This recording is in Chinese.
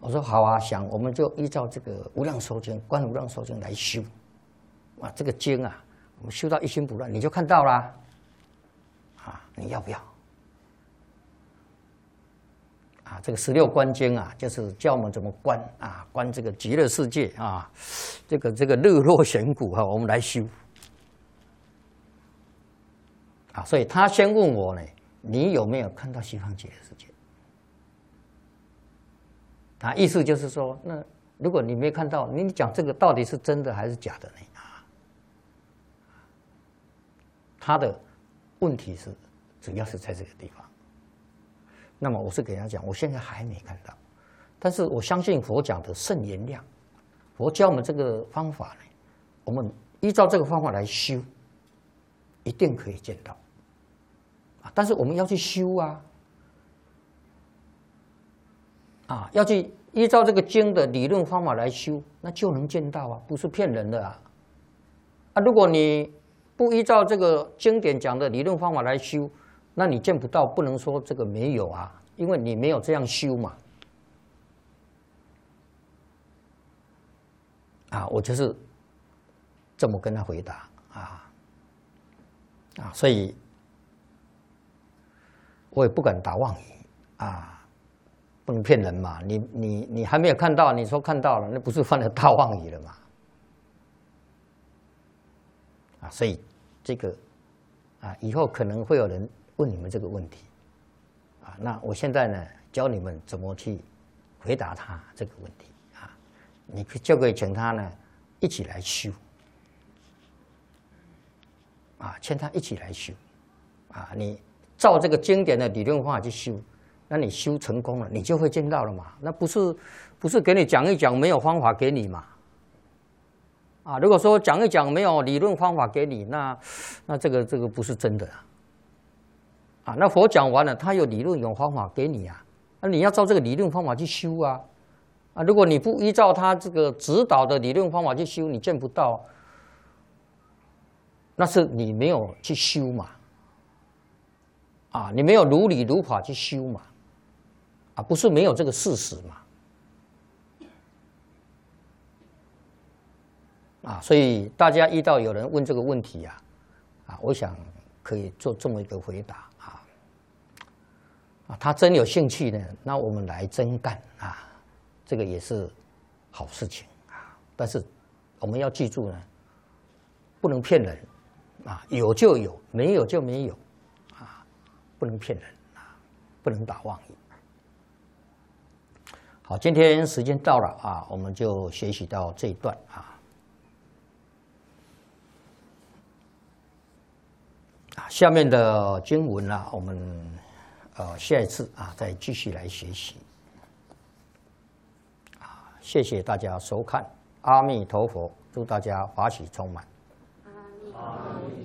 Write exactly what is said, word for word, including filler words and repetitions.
我说好啊，想我们就依照这个《无量寿经》《观无量寿经》来修，啊，这个经啊，我们修到一心不乱，你就看到啦。啊，你要不要？啊，这个十六观经啊，就是教我们怎么观啊，观这个极乐世界啊，这个这个日落悬谷哈，我们来修。啊，所以他先问我呢，你有没有看到西方极乐世界？啊，意思就是说，那如果你没看到，你讲这个到底是真的还是假的呢？啊，他的问题是主要是在这个地方。那么我是给他讲，我现在还没看到，但是我相信佛讲的圣言量，佛教我们这个方法呢，我们依照这个方法来修，一定可以见到。啊，但是我们要去修啊。啊，要去依照这个经的理论方法来修，那就能见到啊，不是骗人的啊。啊，如果你不依照这个经典讲的理论方法来修，那你见不到，不能说这个没有啊，因为你没有这样修嘛。啊，我就是这么跟他回答啊，啊，所以我也不敢打妄语啊。不能骗人嘛！你你你还没有看到，你说看到了，那不是犯了大妄语了嘛？啊，所以这个啊，以后可能会有人问你们这个问题，啊，那我现在呢，教你们怎么去回答他这个问题啊，你就可以请他呢一起来修，啊，请他一起来修，啊，你照这个经典的理论方法去修。那你修成功了，你就会见到了嘛？那不是不是给你讲一讲，没有方法给你嘛？啊，如果说讲一讲没有理论方法给你，那那这个这个不是真的啊。啊，那佛讲完了，他有理论有方法给你啊，那你要照这个理论方法去修啊。啊，如果你不依照他这个指导的理论方法去修，你见不到，那是你没有去修嘛。啊，你没有如理如法去修嘛。啊，不是没有这个事实嘛？啊，所以大家遇到有人问这个问题啊，啊，我想可以做这么一个回答啊。啊，他真有兴趣呢，那我们来真干啊，这个也是好事情啊。但是我们要记住呢，不能骗人啊，有就有，没有就没有啊，不能骗人啊，不能打妄语。好，今天时间到了啊，我们就学习到这一段啊。啊，下面的经文啊，我们呃下一次啊再继续来学习。啊，谢谢大家收看，阿弥陀佛，祝大家法喜充满。阿弥陀佛。